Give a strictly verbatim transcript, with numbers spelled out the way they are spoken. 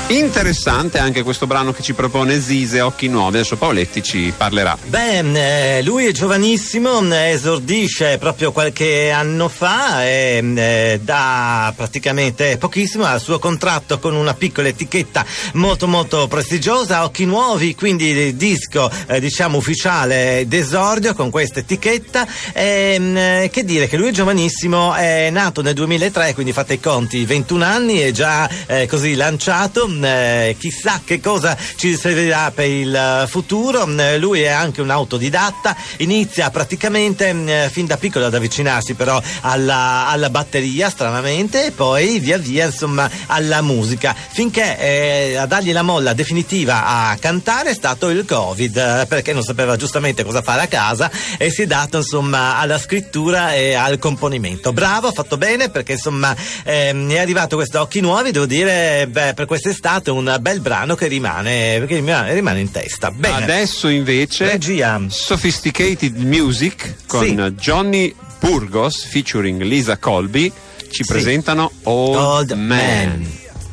Interessante anche questo brano che ci propone Zise, Occhi Nuovi. Adesso Paoletti ci parlerà. Beh, eh, lui è giovanissimo, esordisce proprio qualche anno fa e eh, da praticamente pochissimo al suo contratto con una piccola etichetta molto molto prestigiosa, Occhi Nuovi, quindi il disco eh, diciamo ufficiale d'esordio con questa etichetta. E, che dire che lui è giovanissimo, è nato nel duemilatré, quindi fate i conti, ventuno anni, è già eh, così lanciato. Eh, chissà che cosa ci servirà per il futuro. Eh, lui è anche un autodidatta, inizia praticamente eh, fin da piccolo ad avvicinarsi però alla, alla batteria stranamente e poi via via insomma alla musica, finché eh, a dargli la molla definitiva a cantare è stato il Covid, eh, perché non sapeva giustamente cosa fare a casa e si è dato insomma alla scrittura e al componimento. Bravo, ha fatto bene, perché insomma ehm, è arrivato questo Occhi Nuovi, devo dire, beh, per quest'estate un bel brano che rimane, che rimane, rimane in testa. Bene. Adesso invece Regia. Sophisticated Music con Sì. Johnny Burgos featuring Lisa Colby ci Sì. presentano Old, Old Man. Man.